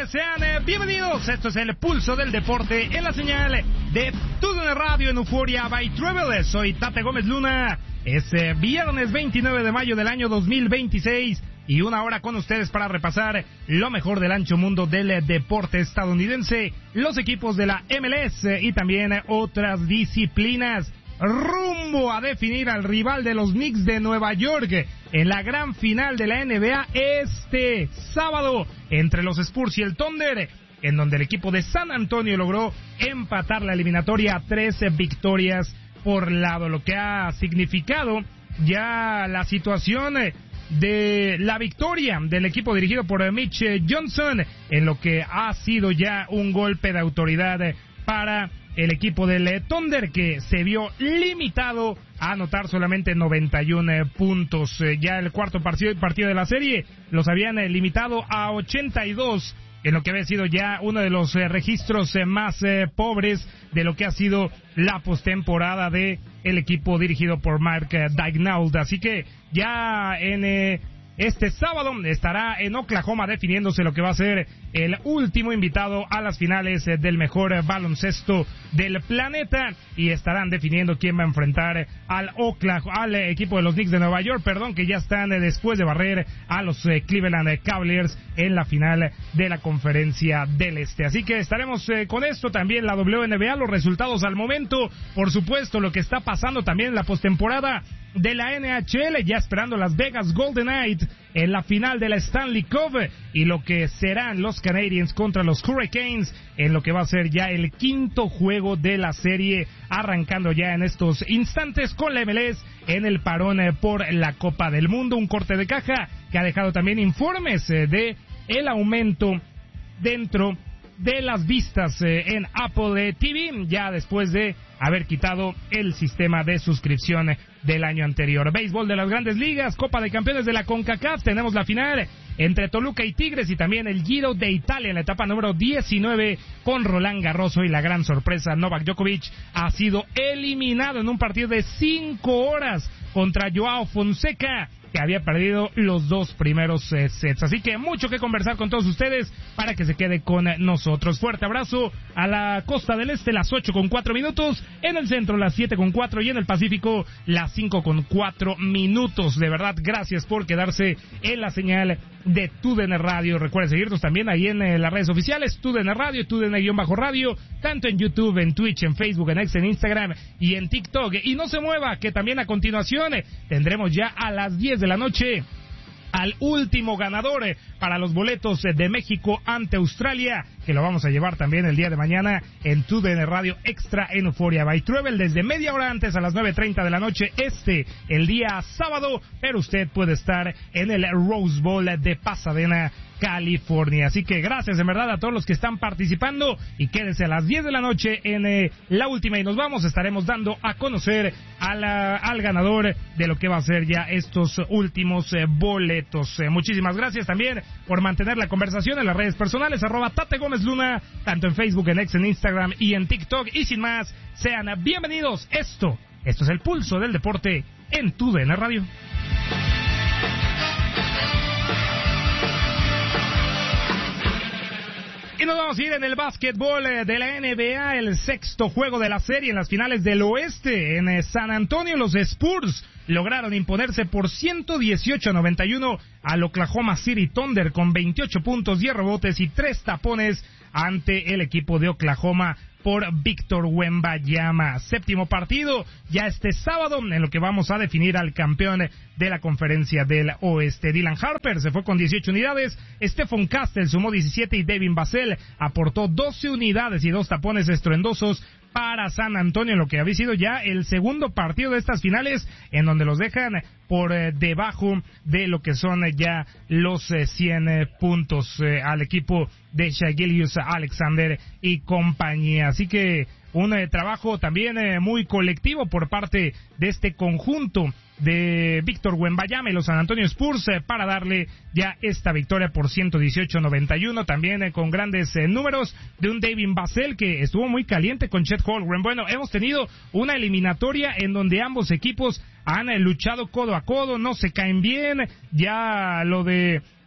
sean bienvenidos. Esto es el Pulso del Deporte en la señal de TUDN Radio en Euphoria by Travel. Soy Tate Gómez Luna. Es viernes 29 de mayo del año 2026 y una hora con ustedes para repasar lo mejor del ancho mundo del deporte estadounidense, los equipos de la MLS y también otras disciplinas. Rumbo a definir al rival de los Knicks de Nueva York en la gran final de la NBA este sábado entre los Spurs y el Thunder, en donde el equipo de San Antonio logró empatar la eliminatoria a 13 victorias por lado, lo que ha significado ya la situación de la victoria del equipo dirigido por Mitch Johnson, en lo que ha sido ya un golpe de autoridad para el equipo del Thunder, que se vio limitado a anotar solamente 91 puntos. Ya el cuarto partido de la serie los habían limitado a 82, en lo que había sido ya uno de los registros más pobres de lo que ha sido la postemporada de el equipo dirigido por Mark Daignault. Así que ya en este sábado estará en Oklahoma definiéndose lo que va a ser el último invitado a las finales del mejor baloncesto del planeta, y estarán definiendo quién va a enfrentar al equipo de los Knicks de Nueva York, que ya están después de barrer a los Cleveland Cavaliers en la final de la Conferencia del Este. Así que estaremos con esto, también la WNBA, los resultados al momento, por supuesto lo que está pasando también en la postemporada de la NHL, ya esperando las Vegas Golden Knights en la final de la Stanley Cup, y lo que serán los Canadiens contra los Hurricanes en lo que va a ser ya el quinto juego de la serie, arrancando ya en estos instantes con la MLS en el parón por la Copa del Mundo. Un corte de caja que ha dejado también informes de el aumento dentro de las vistas en Apple TV, ya después de haber quitado el sistema de suscripción del año anterior. Béisbol de las Grandes Ligas, Copa de Campeones de la CONCACAF, tenemos la final entre Toluca y Tigres, y también el Giro de Italia en la etapa número 19 con Roland Garros, y la gran sorpresa, Novak Djokovic ha sido eliminado en un partido de 5 horas contra Joao Fonseca, que había perdido los dos primeros sets. Así que mucho que conversar con todos ustedes para que se quede con nosotros. Fuerte abrazo a la costa del este, las 8:04, en el centro las 7:04 y en el Pacífico las 5:04. De verdad, gracias por quedarse en la señal de TUDN Radio. Recuerden seguirnos también ahí en las redes oficiales, TUDN Radio, TUDN-Radio, tanto en YouTube, en Twitch, en Facebook, en X, en Instagram y en TikTok. Y no se mueva, que también a continuación tendremos ya a las 10 de la noche al último ganador para los boletos de México ante Australia, que lo vamos a llevar también el día de mañana en TUDN Radio Extra en Euphoria by Travel, desde media hora antes, a las 9:30 de la noche, el día sábado, pero usted puede estar en el Rose Bowl de Pasadena, California. Así que gracias en verdad a todos los que están participando, y quédense a las 10 de la noche en la última, y nos vamos, estaremos dando a conocer al ganador de lo que va a ser ya estos últimos boletos. Muchísimas gracias también por mantener la conversación en las redes personales, @Tate Gómez Luna, tanto en Facebook, en X, en Instagram y en TikTok. Y sin más, sean bienvenidos. Esto es el Pulso del Deporte en TUDN Radio. Y nos vamos a ir en el básquetbol de la NBA, el sexto juego de la serie en las finales del oeste. En San Antonio, los Spurs lograron imponerse por 118-91 al Oklahoma City Thunder con 28 puntos, 10 rebotes y 3 tapones ante el equipo de Oklahoma por Víctor Wembanyama. Séptimo partido ya este sábado, en lo que vamos a definir al campeón de la Conferencia del Oeste. Dylan Harper se fue con 18 unidades, Stephon Castle sumó 17 y Devin Vassell aportó 12 unidades y 2 tapones estruendosos para San Antonio, en lo que había sido ya el segundo partido de estas finales, en donde los dejan por debajo de lo que son ya los 100 puntos al equipo de Shai Gilgeous-Alexander y compañía. Así que un trabajo también muy colectivo por parte de este conjunto de Víctor Wembanyama y los San Antonio Spurs para darle ya esta victoria por 118-91, también con grandes números de un Devin Vassell que estuvo muy caliente con Chet Holmgren. Bueno, hemos tenido una eliminatoria en donde ambos equipos han luchado codo a codo, no se caen bien, ya lo de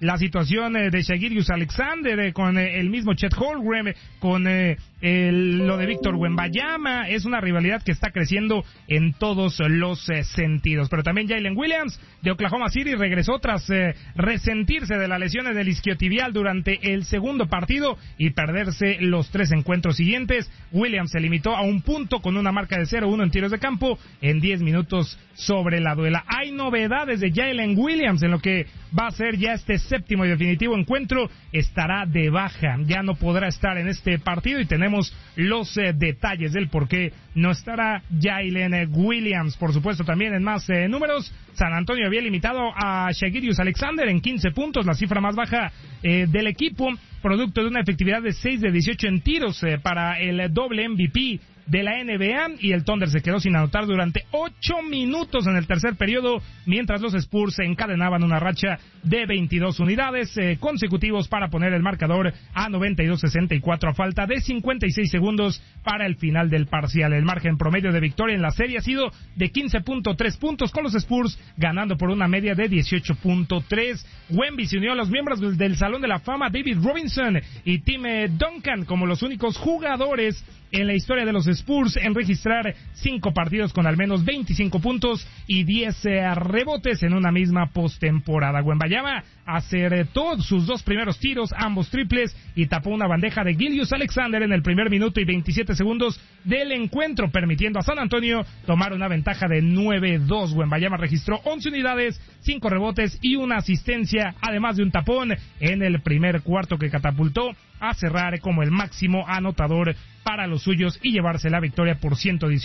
la situación de Shai Gilgeous-Alexander, con el mismo Chet Holmgren, con lo de Víctor Wembanyama. Es una rivalidad que está creciendo en todos los sentidos. Pero también Jalen Williams de Oklahoma City regresó tras resentirse de las lesiones del isquiotibial durante el segundo partido y perderse los 3 encuentros siguientes. Williams se limitó a un punto con una marca de 0-1 en tiros de campo en 10 minutos sobre la duela. Hay novedades de Jalen Williams en lo que va a ser ya este séptimo y definitivo encuentro. Estará de baja, ya no podrá estar en este partido y tenemos los detalles del por qué no estará Jalen Williams. Por supuesto, también en más números, San Antonio había limitado a Shai Gilgeous-Alexander en 15 puntos, la cifra más baja del equipo, producto de una efectividad de 6 de 18 en tiros para el doble MVP de la NBA, y el Thunder se quedó sin anotar durante 8 minutos en el tercer periodo, mientras los Spurs encadenaban una racha de 22 unidades consecutivos para poner el marcador a 92-64 a falta de 56 segundos para el final del parcial. El margen promedio de victoria en la serie ha sido de 15.3 puntos, con los Spurs ganando por una media de 18.3. Wemby se unió a los miembros del Salón de la Fama David Robinson y Tim Duncan como los únicos jugadores en la historia de los Spurs en registrar 5 partidos con al menos 25 puntos y 10 rebotes en una misma postemporada. Wembanyama acertó sus 2 primeros tiros, ambos triples, y tapó una bandeja de Gilgeous-Alexander en el primer minuto y 27 segundos del encuentro, permitiendo a San Antonio tomar una ventaja de 9-2. Wembanyama registró 11 unidades, 5 rebotes y una asistencia, además de un tapón en el primer cuarto que catapultó a cerrar como el máximo anotador para los suyos y llevarse la victoria por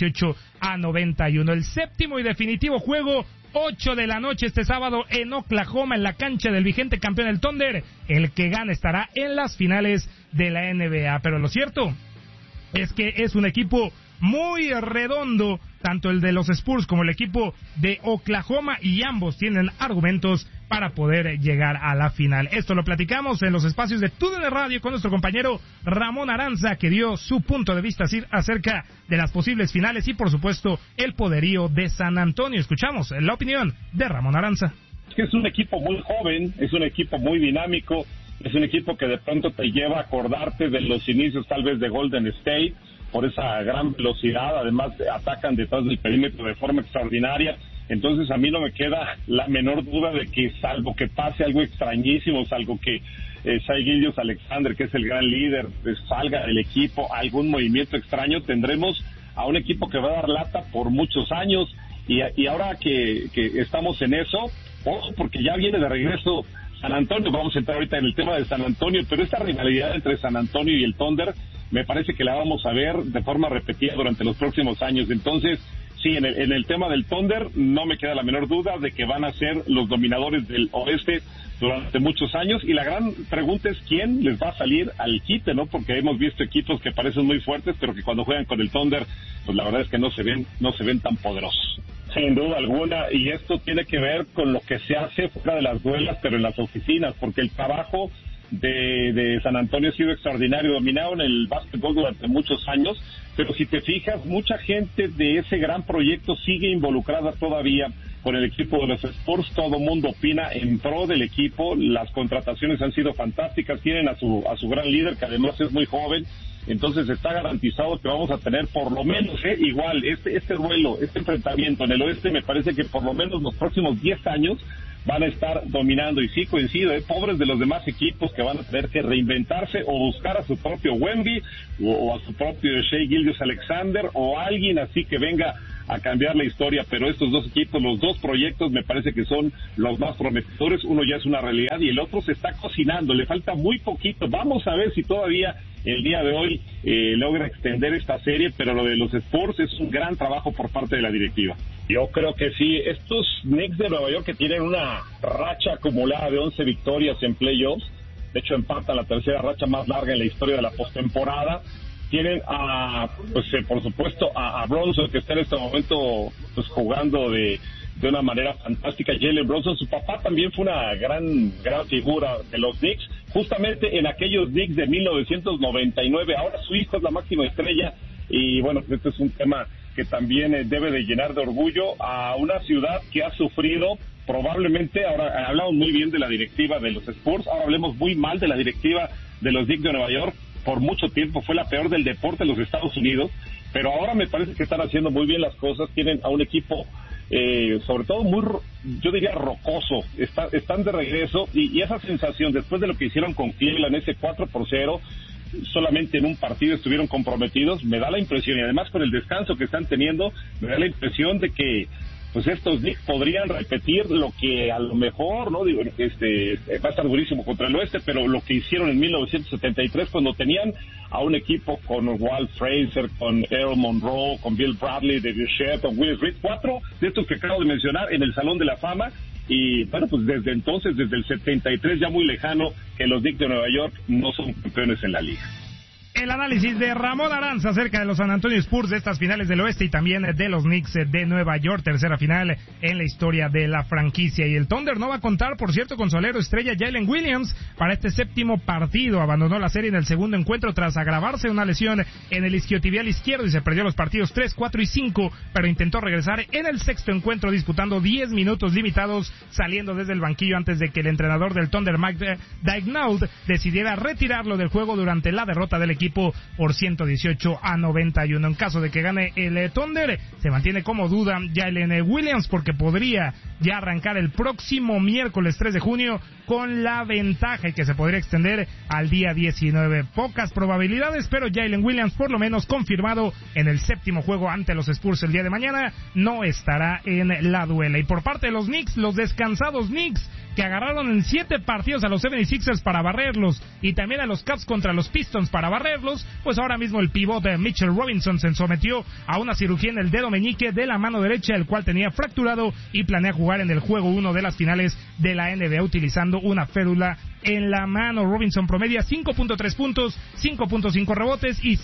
118-91. El séptimo y definitivo juego, 8 de la noche este sábado en Oklahoma, en la cancha del vigente campeón del Thunder. El que gane estará en las finales de la NBA. Pero lo cierto es que es un equipo muy redondo, tanto el de los Spurs como el equipo de Oklahoma, y ambos tienen argumentos para poder llegar a la final. Esto lo platicamos en los espacios de TUDN Radio con nuestro compañero Ramón Aranza, que dio su punto de vista acerca de las posibles finales y, por supuesto, el poderío de San Antonio. Escuchamos la opinión de Ramón Aranza. Es un equipo muy joven, es un equipo muy dinámico, es un equipo que de pronto te lleva a acordarte de los inicios tal vez de Golden State, por esa gran velocidad. Además atacan detrás del perímetro de forma extraordinaria. Entonces a mí no me queda la menor duda de que, salvo que pase algo extrañísimo, salvo que Shai Gilgeous-Alexander, que es el gran líder, salga del equipo, algún movimiento extraño, tendremos a un equipo que va a dar lata por muchos años. Y ahora que estamos en eso, ojo, porque ya viene de regreso San Antonio. Vamos a entrar ahorita en el tema de San Antonio, pero esta rivalidad entre San Antonio y el Thunder me parece que la vamos a ver de forma repetida durante los próximos años. Entonces, sí, en el tema del Thunder no me queda la menor duda de que van a ser los dominadores del oeste durante muchos años, y la gran pregunta es quién les va a salir al quite, ¿no? Porque hemos visto equipos que parecen muy fuertes, pero que cuando juegan con el Thunder, pues la verdad es que no se ven tan poderosos. Sin duda alguna, y esto tiene que ver con lo que se hace fuera de las duelas, pero en las oficinas, porque el trabajo de San Antonio ha sido extraordinario. Dominaron el básquetbol durante muchos años, pero si te fijas, mucha gente de ese gran proyecto sigue involucrada todavía con el equipo de los Spurs. Todo mundo opina en pro del equipo. Las contrataciones han sido fantásticas, tienen a su gran líder, que además es muy joven. Entonces está garantizado que vamos a tener por lo menos igual este duelo, este enfrentamiento en el oeste. Me parece que por lo menos los próximos 10 años van a estar dominando, y sí coincido, pobres de los demás equipos que van a tener que reinventarse o buscar a su propio Wemby o a su propio Shai Gilgeous-Alexander o alguien así que venga a cambiar la historia. Pero estos dos equipos, los dos proyectos, me parece que son los más prometedores. Uno ya es una realidad y el otro se está cocinando, le falta muy poquito. Vamos a ver si todavía el día de hoy logra extender esta serie, pero lo de los Spurs es un gran trabajo por parte de la directiva. Yo creo que sí. Estos Knicks de Nueva York, que tienen una racha acumulada de 11 victorias en playoffs, de hecho empatan la tercera racha más larga en la historia de la postemporada. Tienen por supuesto a Bronson, que está en este momento pues jugando de una manera fantástica. Jalen Bronson, su papá también fue una gran figura de los Knicks, justamente en aquellos Knicks de 1999. Ahora su hijo es la máxima estrella, y bueno, este es un tema que también debe de llenar de orgullo a una ciudad que ha sufrido probablemente, ahora hablamos muy bien de la directiva de los Spurs, ahora hablemos muy mal de la directiva de los Knicks de Nueva York. Por mucho tiempo fue la peor del deporte en los Estados Unidos, pero ahora me parece que están haciendo muy bien las cosas, tienen a un equipo sobre todo muy, yo diría, rocoso, están de regreso, y esa sensación después de lo que hicieron con Cleveland, ese 4-0, solamente en un partido estuvieron comprometidos, me da la impresión, y además con el descanso que están teniendo, me da la impresión de que pues estos Knicks podrían repetir lo que a lo mejor, no digo, va a estar durísimo contra el oeste, pero lo que hicieron en 1973 cuando tenían a un equipo con Walt Frazier, con Earl Monroe, con Bill Bradley, David Shea, con Willis Reed, 4 de estos que acabo de mencionar en el Salón de la Fama. Y bueno, pues desde entonces, desde el 73, ya muy lejano, que los Knicks de Nueva York no son campeones en la liga. El análisis de Ramón Aranza acerca de los San Antonio Spurs de estas finales del oeste y también de los Knicks de Nueva York, tercera final en la historia de la franquicia. Y el Thunder no va a contar, por cierto, con su alero estrella Jalen Williams para este séptimo partido. Abandonó la serie en el segundo encuentro tras agravarse una lesión en el isquiotibial izquierdo y se perdió los partidos 3, 4 y 5, pero intentó regresar en el sexto encuentro disputando 10 minutos limitados saliendo desde el banquillo antes de que el entrenador del Thunder, Mike Daignault, decidiera retirarlo del juego durante la derrota del equipo por 118-91. En caso de que gane el Thunder, se mantiene como duda Jalen Williams porque podría ya arrancar el próximo miércoles 3 de junio con la ventaja y que se podría extender al día 19. Pocas probabilidades, pero Jalen Williams por lo menos confirmado en el séptimo juego ante los Spurs el día de mañana, no estará en la duela. Y por parte de los Knicks, los descansados Knicks que agarraron en 7 partidos a los 76ers para barrerlos y también a los Cavs contra los Pistons para barrerlos, pues ahora mismo el pivot de Mitchell Robinson se sometió a una cirugía en el dedo meñique de la mano derecha, el cual tenía fracturado y planea jugar en el juego 1 de las finales de la NBA utilizando una férula en la mano. Robinson promedia 5.3 puntos, 5.5 rebotes y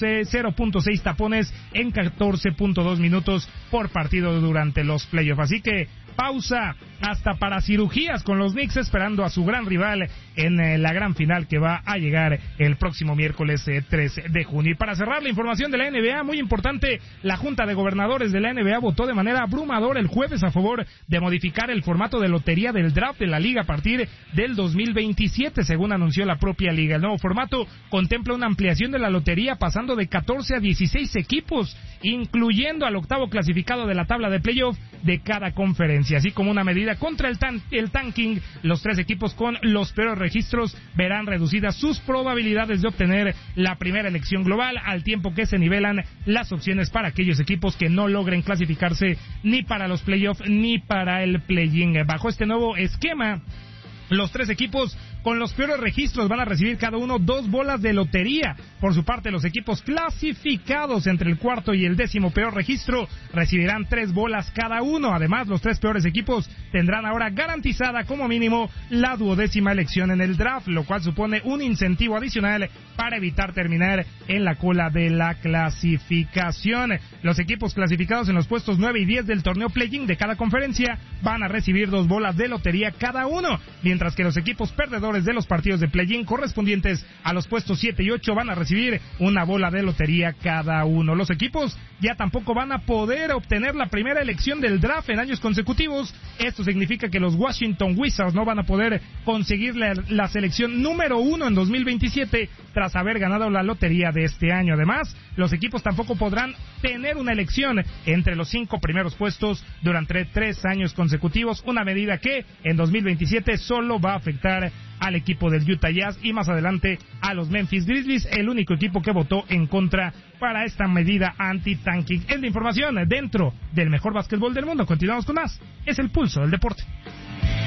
0.6 tapones en 14.2 minutos por partido durante los playoffs. Así que pausa hasta para cirugías con los Knicks, esperando a su gran rival en la gran final que va a llegar el próximo miércoles 3 de junio. Y para cerrar la información de la NBA, muy importante, la Junta de Gobernadores de la NBA votó de manera abrumadora el jueves a favor de modificar el formato de lotería del draft de la liga a partir del 2027, según anunció la propia liga. El nuevo formato contempla una ampliación de la lotería pasando de 14 a 16 equipos, incluyendo al octavo clasificado de la tabla de playoff de cada conferencia, así como una medida contra el tanking. Los 3 equipos con los peores registros verán reducidas sus probabilidades de obtener la primera elección global, al tiempo que se nivelan las opciones para aquellos equipos que no logren clasificarse ni para los playoffs ni para el play-in. Bajo este nuevo esquema, los 3 equipos con los peores registros van a recibir cada uno 2 bolas de lotería. Por su parte, los equipos clasificados entre el cuarto y el 10º peor registro recibirán 3 bolas cada uno. Además, los 3 peores equipos tendrán ahora garantizada como mínimo la 12ª elección en el draft, lo cual supone un incentivo adicional para evitar terminar en la cola de la clasificación. Los equipos clasificados en los puestos 9 y 10 del torneo play-in de cada conferencia van a recibir 2 bolas de lotería cada uno, mientras que los equipos perdedores de los partidos de play-in correspondientes a los puestos 7 y 8 van a recibir una bola de lotería cada uno. Los equipos ya tampoco van a poder obtener la primera elección del draft en años consecutivos. Esto significa que los Washington Wizards no van a poder conseguir la selección número 1 en 2027 tras haber ganado la lotería de este año. Además, los equipos tampoco podrán tener una elección entre los 5 primeros puestos durante 3 años consecutivos, una medida que en 2027 solo va a afectar al equipo del Utah Jazz y más adelante a los Memphis Grizzlies, el único equipo que votó en contra para esta medida anti-tanking. Es la información dentro del mejor básquetbol del mundo. Continuamos con más. Es el pulso del deporte.